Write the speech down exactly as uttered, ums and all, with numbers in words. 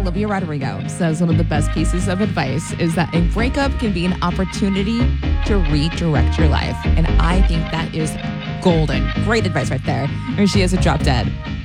Olivia Rodrigo says one of the best pieces of advice is that a breakup can be an opportunity to redirect your life. And I think that is golden. Great advice right there. Here she is at Drop Dead.